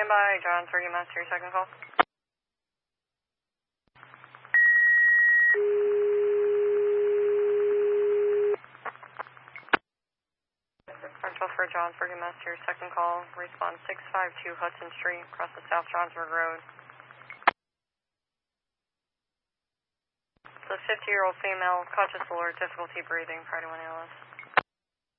stand by. John 30 Master, your second call. Central for John 30 Master, your second call. Response 652 Hudson Street, across the South Johnsburg Road. It's a 50-year-old female, conscious alert, difficulty breathing, priority 1 ALS.